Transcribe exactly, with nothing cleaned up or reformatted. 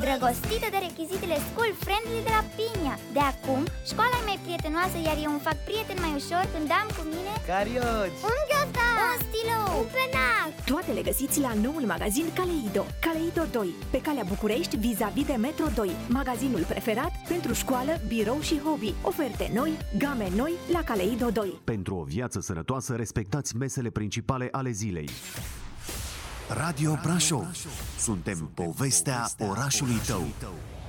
îndrăgostită de rechizitele school-friendly de la Pinia. De acum, școala e mai prietenoasă, iar eu îmi fac prieten mai ușor când am cu mine carioci, un ghiozdan, un stilou, un penac. Toate le găsiți la noul magazin Kaleido. Kaleido doi, pe calea București, vis-a-vis de Metro doi. Magazinul preferat pentru școală, birou și hobby. Oferte noi, game noi la Kaleido doi. Pentru o viață sănătoasă, respectați mesele principale ale zilei. Radio Brașov. Suntem povestea orașului tău.